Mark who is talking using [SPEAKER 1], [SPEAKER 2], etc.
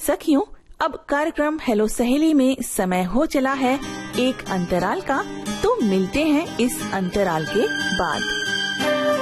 [SPEAKER 1] सखियों, अब कार्यक्रम हेलो सहेली में समय हो चला है एक अंतराल का, तो मिलते हैं इस अंतराल के बाद।